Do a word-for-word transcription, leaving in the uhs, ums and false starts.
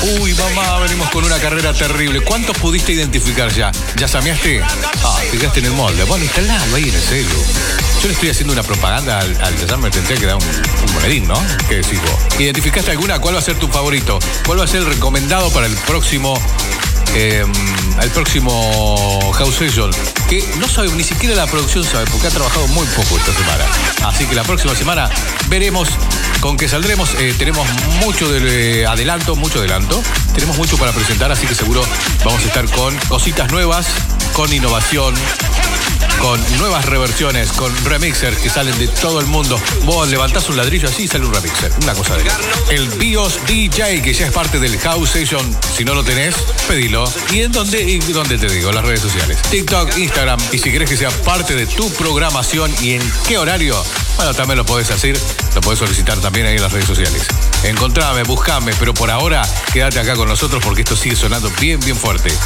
Uy, mamá, venimos con una carrera terrible. ¿Cuántos pudiste identificar ya? ¿Ya sameaste? Ah, fijaste en el molde. Bueno, instalalo ahí en el celu. Yo le estoy haciendo una propaganda al, al Yazar, me tendría que dar un, un monedín, ¿no? ¿Qué decís vos? ¿Identificaste alguna? ¿Cuál va a ser tu favorito? ¿Cuál va a ser el recomendado para el próximo... Eh, el próximo House Session, que no sabe, ni siquiera la producción sabe, porque ha trabajado muy poco esta semana. Así que la próxima semana veremos con qué saldremos. Eh, tenemos mucho de eh, adelanto, mucho adelanto. Tenemos mucho para presentar, así que seguro vamos a estar con cositas nuevas, con innovación, con nuevas reversiones, con remixers que salen de todo el mundo. Vos levantás un ladrillo así y sale un remixer. Una cosa de... El BIOS D J, que ya es parte del House Session. Si no lo tenés, pedilo. ¿Y en dónde? ¿Y dónde te digo? Las redes sociales. TikTok, Instagram. Y si querés que sea parte de tu programación y en qué horario, bueno, también lo podés hacer. Lo podés solicitar también ahí en las redes sociales. Encontrame, buscame, pero por ahora quédate acá con nosotros porque esto sigue sonando bien, bien fuerte.